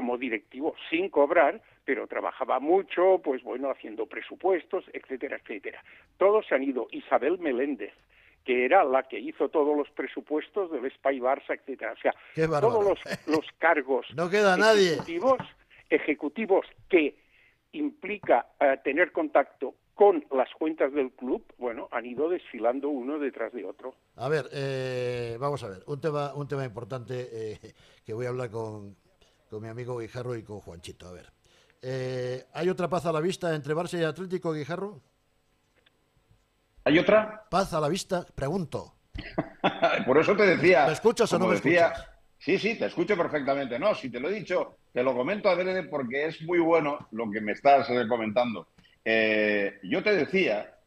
como directivo sin cobrar, pero trabajaba mucho, pues bueno, haciendo presupuestos, etcétera, etcétera. Todos se han ido. Isabel Meléndez, que era la que hizo todos los presupuestos del Espai Barça, etcétera. O sea, todos los cargos no queda ejecutivos que implica tener contacto con las cuentas del club, bueno, han ido desfilando uno detrás de otro. A ver, vamos a ver, un tema importante que voy a hablar con mi amigo Guijarro y con Juanchito. A ver, ¿hay otra paz a la vista entre Barça y Atlético, Guijarro? ¿Hay otra? ¿Paz a la vista? Pregunto. Por eso te decía... ¿Me escuchas o no me escuchas? Sí, te escucho perfectamente. No, si te lo he dicho, te lo comento adrede porque es muy bueno lo que me estás comentando. Yo te decía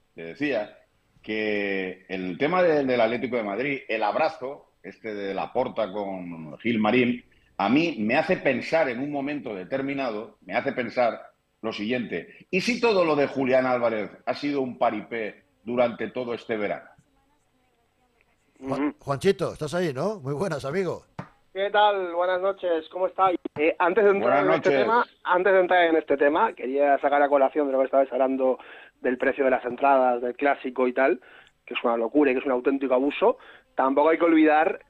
que el tema del Atlético de Madrid, el abrazo, de Laporta con Gilmarín, a mí me hace pensar en un momento determinado, me hace pensar lo siguiente. ¿Y si todo lo de Julián Álvarez ha sido un paripé durante todo este verano? Juanchito, estás ahí, ¿no? Muy buenas, amigo. ¿Qué tal? Buenas noches, ¿cómo estáis? Antes de entrar en este tema, quería sacar a colación de lo que estabais hablando del precio de las entradas, del clásico y tal, que es una locura y que es un auténtico abuso. Tampoco hay que olvidar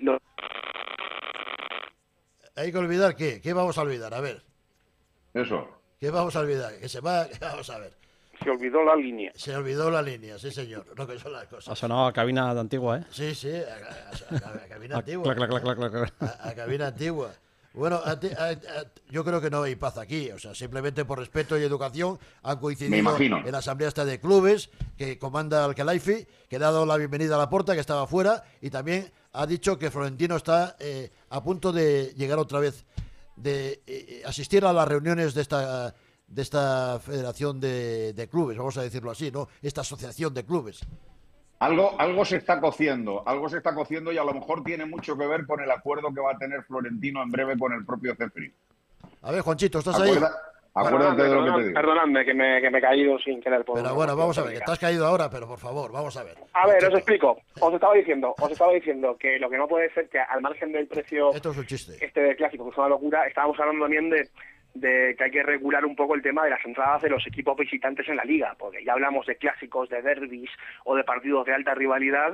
¿Hay que olvidar qué? ¿Qué vamos a olvidar? A ver. Eso. ¿Qué vamos a olvidar? Vamos a ver. Se olvidó la línea. Se olvidó la línea, sí señor. No, que son las cosas. Ha sonado a cabina de antigua, ¿eh? Sí, a cabina antigua. A cabina antigua. Bueno, yo creo que no hay paz aquí. O sea, simplemente por respeto y educación han coincidido en la asamblea esta de clubes que comanda Al-Khelaifi, que ha dado la bienvenida a Laporta, que estaba fuera, y también ha dicho que Florentino está a punto de llegar otra vez, de asistir a las reuniones de esta federación de clubes, vamos a decirlo así, ¿no? Esta asociación de clubes. Algo se está cociendo y a lo mejor tiene mucho que ver con el acuerdo que va a tener Florentino en breve con el propio Ceferín. A ver, Juanchito, ¿estás ahí? Acuérdate de lo que te digo. Perdonadme que me he caído sin querer. Pero bueno, vamos a ver, que te has caído ahora, pero por favor, vamos a ver. A ver, os explico. Os estaba diciendo que lo que no puede ser que al margen del precio... Esto es un chiste. Del clásico, que es una locura, estábamos hablando también de que hay que regular un poco el tema de las entradas de los equipos visitantes en la liga, porque ya hablamos de clásicos, de derbis o de partidos de alta rivalidad.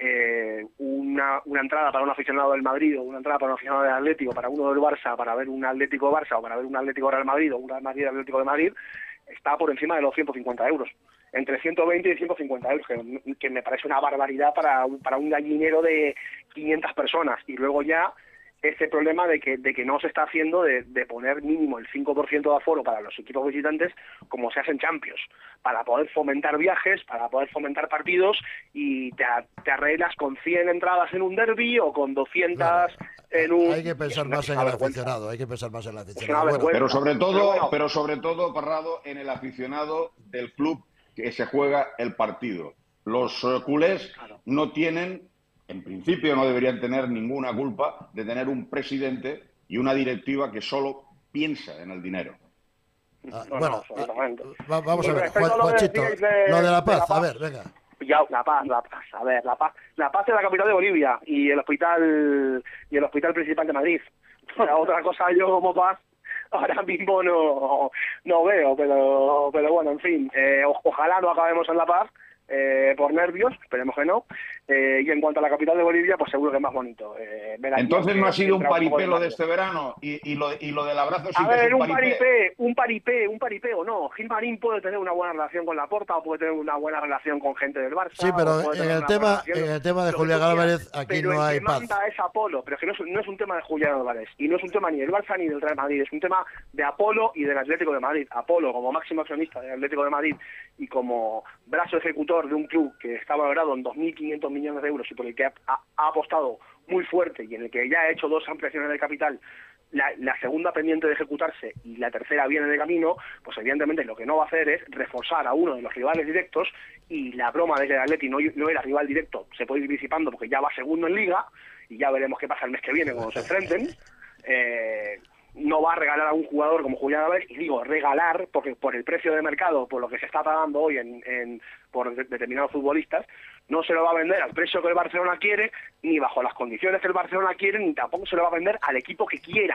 Una entrada para un aficionado del Madrid o una entrada para un aficionado del Atlético, para uno del Barça, para ver un Atlético Barça o para ver un Atlético Real Madrid o un Real Madrid Atlético de Madrid, está por encima de los 150 euros. Entre 120 y 150 euros, que me parece una barbaridad para un gallinero de 500 personas. Y luego ya ese problema de que no se está haciendo de poner mínimo el 5% de aforo para los equipos visitantes, como se hace en Champions, para poder fomentar viajes, para poder fomentar partidos, y te arreglas con 100 entradas en un derbi o con 200 en un... Hay que pensar más en el aficionado, Pero sobre todo, Parrado, en el aficionado del club que se juega el partido. Los culés no tienen... En principio no deberían tener ninguna culpa de tener un presidente y una directiva que solo piensa en el dinero. Vamos a ver, Juanchito, lo de la paz, a ver, venga. La Paz, a ver, La Paz es la capital de Bolivia y el hospital principal de Madrid. Otra cosa yo como Paz ahora mismo no veo, pero bueno, en fin, ojalá no acabemos en La Paz. Por nervios, esperemos que no. Y en cuanto a la capital de Bolivia, pues seguro que es más bonito. Entonces no ha sido un paripé de este verano y lo del abrazo sí que es un paripé o no. Gilmarín puede tener una buena relación con Laporta o puede tener una buena relación con gente del Barça. Sí, pero en el tema de Julián Álvarez aquí no hay paz. Pero es Apolo, pero es que no es un tema de Julián Álvarez y no es un tema ni del Barça ni del Real Madrid, es un tema de Apolo y del Atlético de Madrid. Apolo como máximo accionista del Atlético de Madrid y como brazo ejecutor de un club que está valorado en 2.500 millones de euros y por el que ha apostado muy fuerte y en el que ya ha hecho 2 ampliaciones de capital, la segunda pendiente de ejecutarse y la tercera viene de camino, pues evidentemente lo que no va a hacer es reforzar a uno de los rivales directos, y la broma de que el Atleti no era rival directo se puede ir disipando porque ya va segundo en Liga y ya veremos qué pasa el mes que viene cuando se enfrenten. No va a regalar a un jugador como Julián Álvarez, y digo regalar porque por el precio de mercado, por lo que se está pagando hoy por determinados futbolistas, no se lo va a vender al precio que el Barcelona quiere, ni bajo las condiciones que el Barcelona quiere, ni tampoco se lo va a vender al equipo que quiera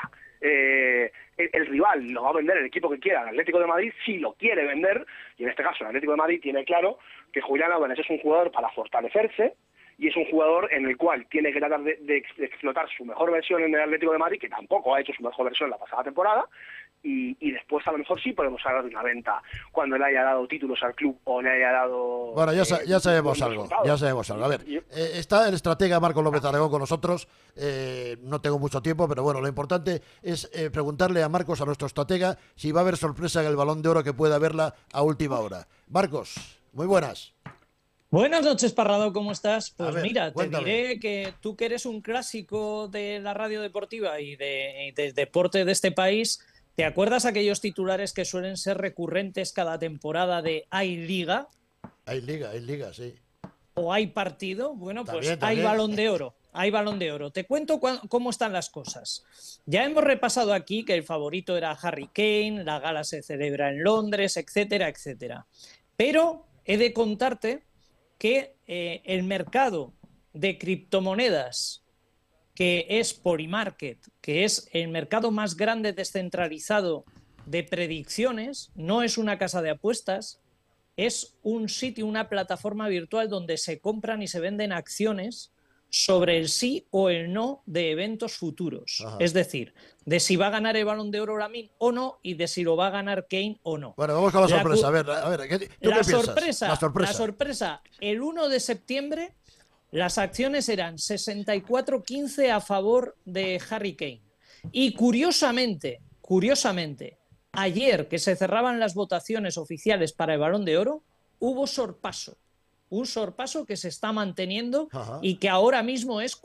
el rival lo va a vender el equipo que quiera, el Atlético de Madrid, si lo quiere vender, y en este caso el Atlético de Madrid tiene claro que Julián Álvarez es un jugador para fortalecerse, y es un jugador en el cual tiene que tratar de explotar su mejor versión en el Atlético de Madrid, que tampoco ha hecho su mejor versión la pasada temporada, y después a lo mejor sí podemos hablar de una venta cuando le haya dado títulos al club o le haya dado... Bueno, ya sabemos algo, ya sabemos algo. A ver, está el estratega Marcos López Aragón con nosotros, no tengo mucho tiempo, pero bueno, lo importante es preguntarle a Marcos, a nuestro estratega, si va a haber sorpresa en el Balón de Oro, que pueda haberla a última hora. Marcos, muy buenas. Buenas noches, Parrado, ¿cómo estás? Pues ver, mira, cuéntame. Te diré que tú que eres un clásico de la radio deportiva y del deporte de este país, ¿te acuerdas aquellos titulares que suelen ser recurrentes cada temporada de ¿hay liga? Hay liga, sí. ¿O hay partido? Bueno, pues también. hay Balón de Oro. Hay Balón de Oro. Te cuento cómo están las cosas. Ya hemos repasado aquí que el favorito era Harry Kane, la gala se celebra en Londres, etcétera, etcétera. Pero he de contarte que el mercado de criptomonedas, que es Polymarket, que es el mercado más grande descentralizado de predicciones, no es una casa de apuestas, es un sitio, una plataforma virtual donde se compran y se venden acciones sobre el sí o el no de eventos futuros. Ajá. Es decir, de si va a ganar el Balón de Oro Lamine o no, y de si lo va a ganar Kane o no. Bueno, vamos con la sorpresa. A ver, ¿tú qué piensas? La sorpresa, el 1 de septiembre las acciones eran 64-15 a favor de Harry Kane. Y curiosamente, ayer que se cerraban las votaciones oficiales para el Balón de Oro, hubo sorpaso. Un sorpaso que se está manteniendo. Ajá. Y que ahora mismo es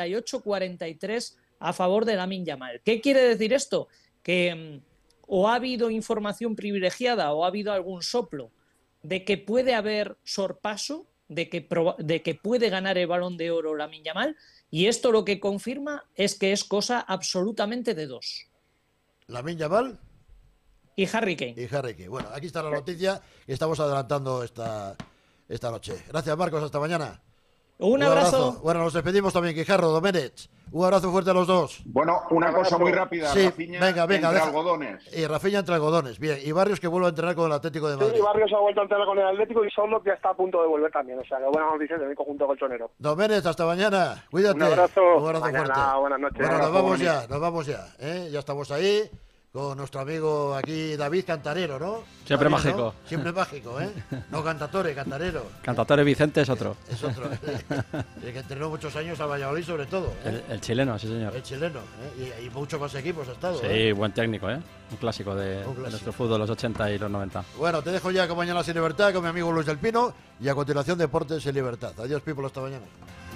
48-43 a favor de Lamine Yamal. ¿Qué quiere decir esto? Que o ha habido información privilegiada o ha habido algún soplo de que puede haber sorpaso, de que puede ganar el Balón de Oro Lamine Yamal, y esto lo que confirma es que es cosa absolutamente de dos. ¿Lamine Yamal? Y Harry Kane. Bueno, aquí está la noticia que estamos adelantando esta noche. Gracias, Marcos, hasta mañana. Un abrazo. Bueno, nos despedimos también, Guijarro, Domenech. Un abrazo fuerte a los dos. Bueno, una cosa muy rápida. Sí, Rafinha venga, entre algodones. Y Rafinha entre algodones. Bien, y Barrios que vuelve a entrenar con el Atlético de Madrid. Sí, Barrios ha vuelto a entrenar con el Atlético y Sorloth ya está a punto de volver también. O sea, que buenas noticias del conjunto colchonero. Domenech, hasta mañana. Cuídate. Un abrazo fuerte. Buenas noches. Bueno, nos vamos ya. Ya estamos ahí con nuestro amigo aquí, David Cantarero, ¿no? Siempre David, mágico. ¿no? Siempre mágico, ¿eh? No Cantatore, Cantarero. Cantatore Vicente es otro. Es otro. El que entrenó muchos años a Valladolid sobre todo. El chileno, sí señor. El chileno, ¿eh? Y muchos más equipos ha estado. Sí, buen técnico, ¿eh? Un clásico de nuestro fútbol de los 80 y los 90. Bueno, te dejo ya con Mañanas en Libertad con mi amigo Luis del Pino y a continuación Deportes en Libertad. Adiós, people, hasta mañana.